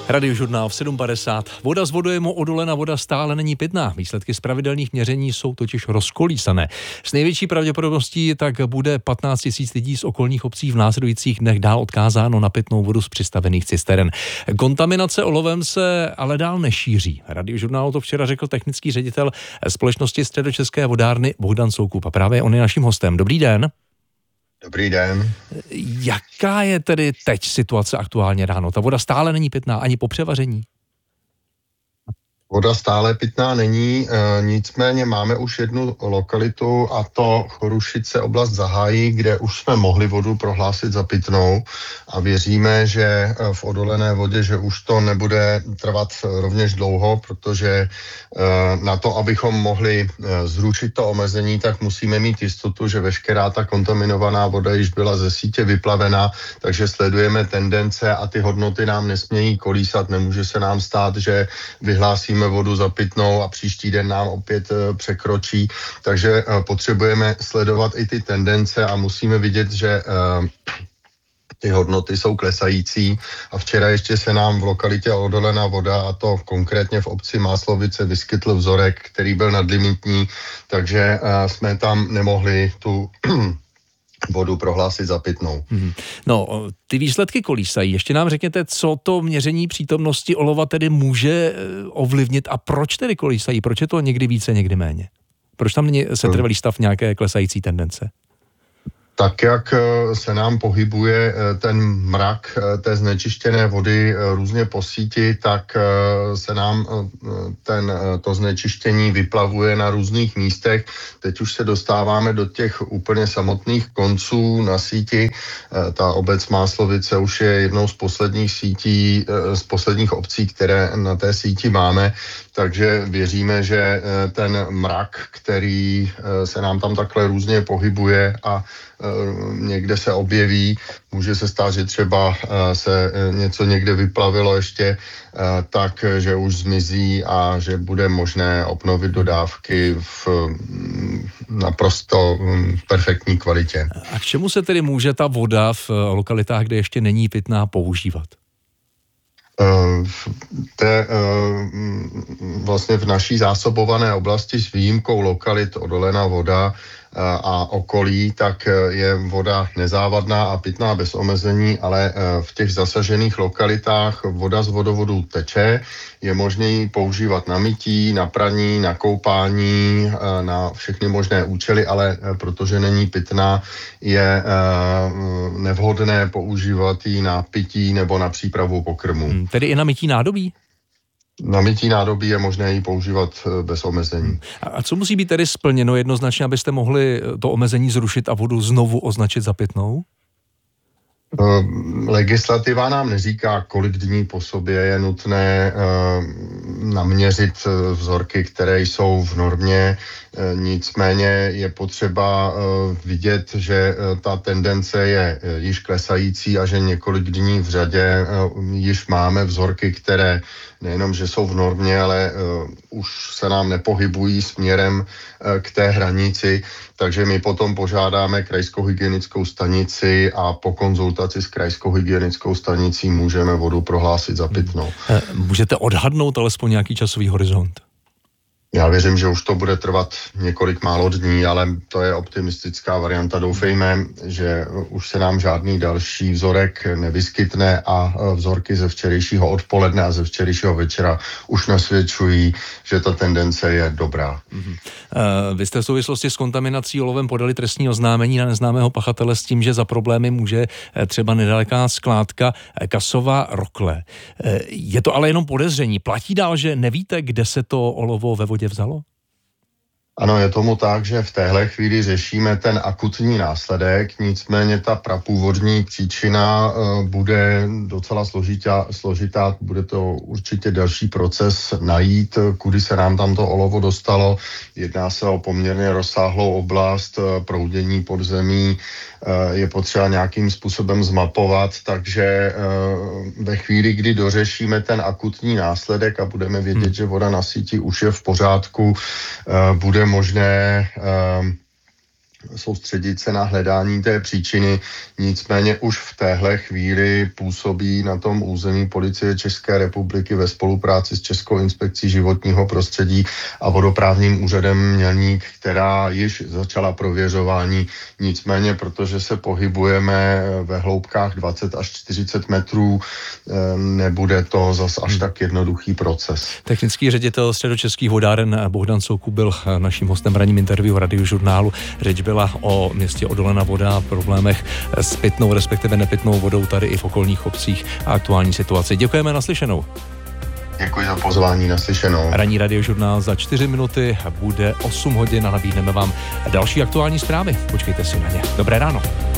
Radiožurnál v 7.50. Voda z vodojemu odolena, voda stále není pitná. Výsledky z pravidelných měření jsou totiž rozkolísané. S největší pravděpodobností tak bude 15 000 lidí z okolních obcí v následujících dnech dál odkázáno na pitnou vodu z přistavených cisteren. Kontaminace olovem se ale dál nešíří. Radiožurnálu to včera řekl technický ředitel společnosti Středočeské vodárny Bohdan Soukup. A právě on je naším hostem. Dobrý den. Dobrý den. Jaká je tedy teď situace aktuálně ráno? Ta voda stále není pitná ani po převaření? Voda stále pitná není, nicméně máme už jednu lokalitu, a to Chorušice, oblast Zahájí, kde už jsme mohli vodu prohlásit za pitnou a věříme, že v odolené vodě, že už to nebude trvat rovněž dlouho, protože na to, abychom mohli zrušit to omezení, tak musíme mít jistotu, že veškerá ta kontaminovaná voda již byla ze sítě vyplavena, takže sledujeme tendence a ty hodnoty nám nesmějí kolísat. Nemůže se nám stát, že vyhlásíme vodu za pitnou a příští den nám opět překročí, takže potřebujeme sledovat i ty tendence a musíme vidět, že ty hodnoty jsou klesající a včera ještě se nám v lokalitě odolená voda, a to konkrétně v obci Máslovice, vyskytl vzorek, který byl nadlimitní, takže jsme tam nemohli tu vodu prohlásit za pitnou. No, ty výsledky kolísají. Ještě nám řekněte, co to měření přítomnosti olova tedy může ovlivnit a proč tedy kolísají? Proč je to někdy více, někdy méně? Proč tam není setrvalý stav nějaké klesající tendence? Tak, jak se nám pohybuje ten mrak té znečištěné vody různě po síti, tak se nám to znečištění vyplavuje na různých místech. Teď už se dostáváme do těch úplně samotných konců na síti. Ta obec Máslovice už je jednou z posledních sítí, z posledních obcí, které na té síti máme, takže věříme, že ten mrak, který se nám tam takhle různě pohybuje a někde se objeví, může se stát, že třeba se něco někde vyplavilo ještě, tak, že už zmizí a že bude možné obnovit dodávky v naprosto perfektní kvalitě. A k čemu se tedy může ta voda v lokalitách, kde ještě není pitná, používat? Vlastně v naší zásobované oblasti s výjimkou lokalit odolená voda a okolí, tak je voda nezávadná a pitná bez omezení, ale v těch zasažených lokalitách voda z vodovodu teče, je možné ji používat na mytí, na praní, na koupání, na všechny možné účely, ale protože není pitná, je nevhodné používat ji na pití nebo na přípravu pokrmu. Tedy i na mytí nádobí? Na mytí nádobí je možné ji používat bez omezení. A co musí být tedy splněno jednoznačně, abyste mohli to omezení zrušit a vodu znovu označit za pitnou? Legislativa nám neříká, kolik dní po sobě je nutné naměřit vzorky, které jsou v normě. Nicméně je potřeba vidět, že ta tendence je již klesající a že několik dní v řadě již máme vzorky, které nejenom, že jsou v normě, ale už se nám nepohybují směrem k té hranici, takže my potom požádáme krajskou hygienickou stanici a po konzultaci s krajskou hygienickou stanicí můžeme vodu prohlásit za pitnou. Můžete odhadnout alespoň nějaký časový horizont? Já věřím, že už to bude trvat několik málo dní, ale to je optimistická varianta. Doufejme, že už se nám žádný další vzorek nevyskytne a vzorky ze včerejšího odpoledne a ze včerejšího večera už nasvědčují, že ta tendence je dobrá. Vy jste v souvislosti s kontaminací olovem podali trestní oznámení na neznámého pachatele s tím, že za problémy může třeba nedaleká skládka Kasova Rokle. Je to ale jenom podezření. Platí dál, že nevíte, kde se to olovo ve vodě vzalo? Ano, je tomu tak, že v téhle chvíli řešíme ten akutní následek, nicméně ta prapůvodní příčina bude docela složitá, bude to určitě další proces najít, kudy se nám tam to olovo dostalo. Jedná se o poměrně rozsáhlou oblast, proudění podzemí, je potřeba nějakým způsobem zmapovat, takže ve chvíli, kdy dořešíme ten akutní následek a budeme vědět, že voda na síti už je v pořádku, bude možné soustředit se na hledání té příčiny. Nicméně už v téhle chvíli působí na tom území Policie České republiky ve spolupráci s Českou inspekcí životního prostředí a vodoprávním úřadem Mělník, která již začala prověřování. Nicméně, protože se pohybujeme ve hloubkách 20 až 40 metrů, nebude to zas až tak jednoduchý proces. Technický ředitel Středočeských vodáren Bohdan Soukup byl naším hostem v ranním interview Radiožurnálu. Řeč byla o městě Odolena Voda a problémech s pitnou, respektive nepitnou vodou tady i v okolních obcích a aktuální situaci. Děkujeme, naslyšenou. Děkuji za pozvání, naslyšenou. Ranní Radiožurnál za 4 minuty bude 8 hodin a nabídneme vám další aktuální zprávy. Počkejte si na ně. Dobré ráno.